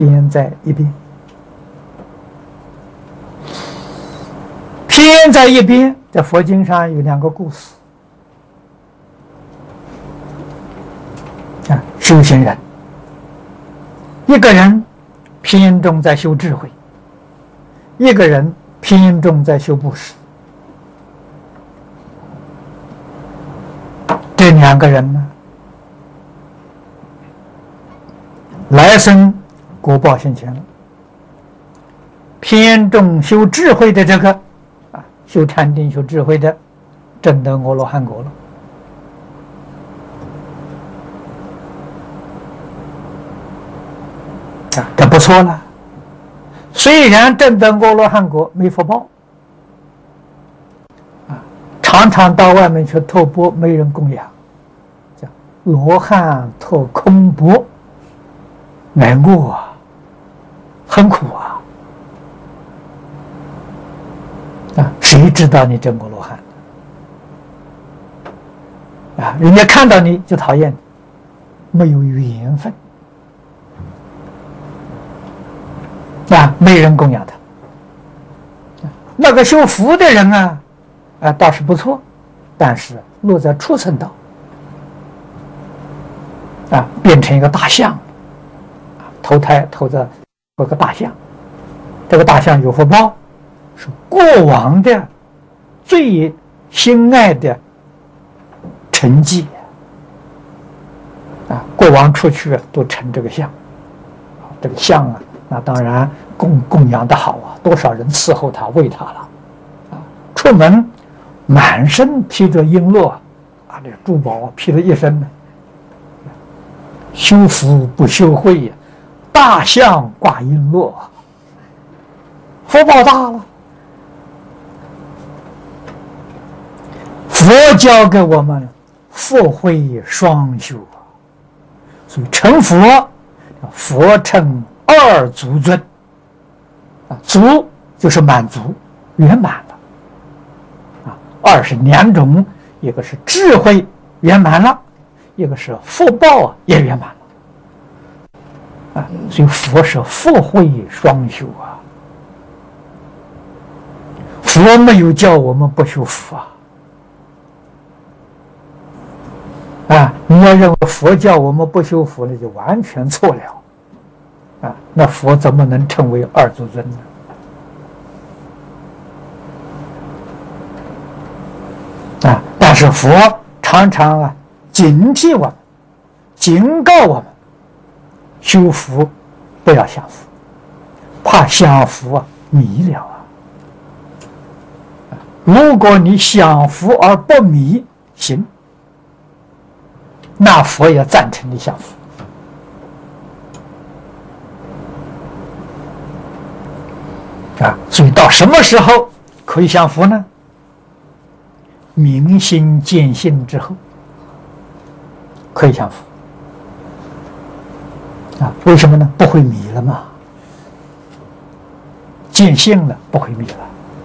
偏在一边。偏在一边，在佛经上有两个故事啊，修行人，一个人偏重在修智慧，一个人偏重在修布施。这两个人呢，来生果报现前了。偏重修智慧的这个啊，修禅定、修智慧的，证得阿罗汉果了。这不错了。虽然证得阿罗汉果没福报，常常到外面去托钵，没人供养，叫罗汉托空钵，难过啊，很苦啊！谁知道你证阿罗汉啊？人家看到你就讨厌你，没有缘分啊，没人供养他。那个修福的人啊，倒是不错，但是落在畜生道啊，变成一个大象，投胎投在一个大象。这个大象有福报，是过往的最心爱的成绩啊，过往出去都成这个象。这个象啊，那当然供养的好啊，多少人伺候他喂他了啊，出门满身披着璎珞啊，这珠宝披了一身呢。修福不修慧呀，大象挂璎珞，福报大了。佛教给我们福慧双修啊，所以成佛，佛成二足尊啊，足就是满足圆满了啊。二是两种，一个是智慧圆满了，一个是福报也圆满了啊。所以佛是福慧双修啊。佛没有叫我们不修福啊，你要认为佛教我们不修福，那就完全错了啊！那佛怎么能成为二足尊呢？啊！但是佛常常警惕我们，警告我们，修福不要享福，怕享福迷了如果你享福而不迷，行。那佛也赞成你享福啊！所以到什么时候可以享福呢？明心见性之后可以享福啊！为什么呢？不会迷了嘛，见性了，不会迷了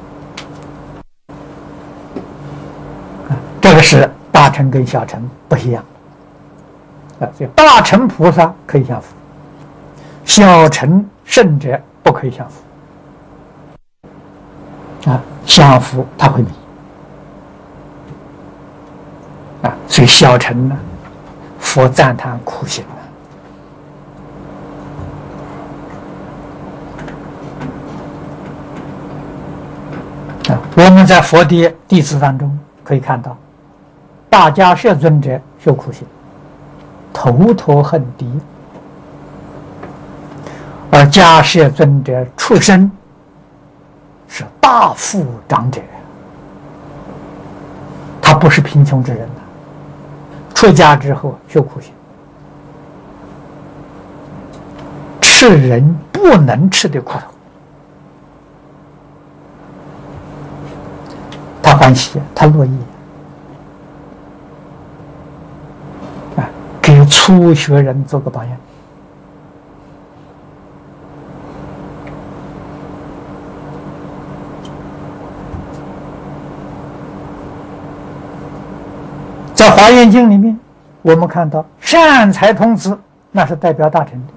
啊！这个是大乘跟小乘不一样。所以大乘菩萨可以享福，小乘圣者不可以享福啊！享福他会迷啊！所以小乘呢，佛赞叹苦行啊！我们在佛的弟子当中可以看到，大迦叶尊者修苦行，头陀很低，而迦叶尊者出身是大富长者，他不是贫穷之人出家之后修苦行，吃人不能吃的苦头，他欢喜，他乐意。给初学人做个榜样在《华严经》里面，我们看到善财童子，那是代表大乘的，